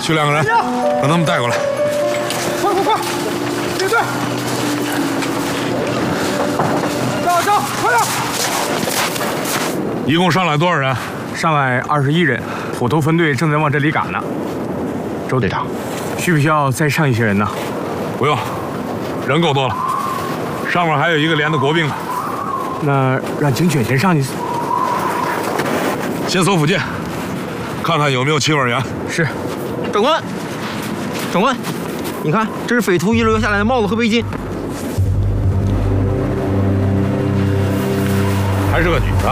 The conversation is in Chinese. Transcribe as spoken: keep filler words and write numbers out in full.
去两个人，把他们带过来。 快快快，列队！站站，快点！ 一共上来多少人？ 上来二十一人，虎头分队正在往这里赶呢。周队长，需不需要再上一些人呢？ 不用，人够多了。上面还有一个连的国兵呢。 那让警犬先上去。 先搜附近，看看有没有亲吻员。 是。 长官，长官，你看，这是匪徒遗留下来的帽子和围巾。 还是个女的。